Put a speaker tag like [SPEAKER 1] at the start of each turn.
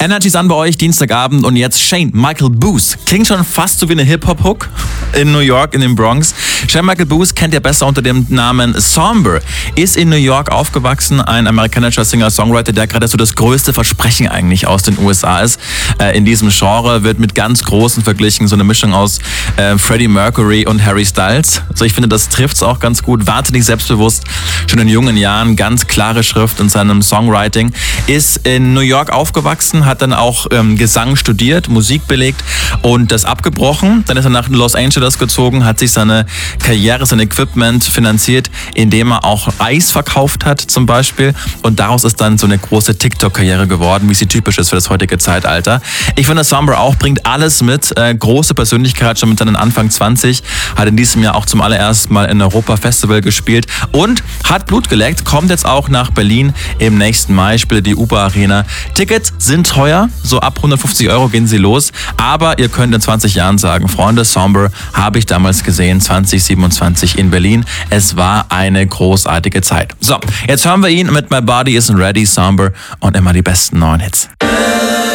[SPEAKER 1] Energy's an bei euch, Dienstagabend, und jetzt Shane Michael Booth. Klingt schon fast so wie eine Hip-Hop-Hook in New York, in den Bronx. Shane Michael Booth kennt ihr besser unter dem Namen Somber. Ist in New York aufgewachsen, ein amerikanischer Singer-Songwriter, der gerade so das größte Versprechen eigentlich aus den USA ist. In diesem Genre wird mit ganz Großen verglichen, so eine Mischung aus Freddie Mercury und Harry Styles. Also ich finde, das trifft's auch ganz gut. Wahnsinnig selbstbewusst, schon in jungen Jahren, ganz klare Schrift in seinem Songwriting. Ist in New York aufgewachsen, hat dann auch Gesang studiert, Musik belegt und das abgebrochen. Dann ist er nach Los Angeles gezogen, hat sich seine Karriere, sein Equipment finanziert, indem er auch Eis verkauft hat zum Beispiel. Und daraus ist dann so eine große TikTok-Karriere geworden, wie sie typisch ist für das heutige Zeitalter. Ich finde, Somber auch bringt alles mit. Große Persönlichkeit, schon mit seinen Anfang 20. Hat in diesem Jahr auch zum allerersten Mal in Europa Festival gespielt und hat Blut geleckt. Kommt jetzt auch nach Berlin im nächsten Mai, spielt die UBA Arena. Tickets sind teuer, so ab 150 € gehen sie los. Aber ihr könnt in 20 Jahren sagen, Freunde, Somber habe ich damals gesehen, 2027 in Berlin. Es war eine großartige Zeit. So, jetzt hören wir ihn mit My Body Isn't Ready, Somber, und immer die besten neuen Hits.